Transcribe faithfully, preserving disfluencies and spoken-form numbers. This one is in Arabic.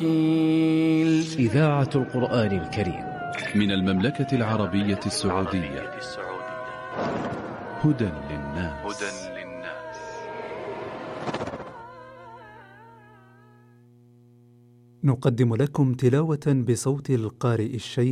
إذاعة القرآن الكريم من المملكة العربية السعودية. هدى للناس. نقدم لكم تلاوة بصوت القارئ الشيخ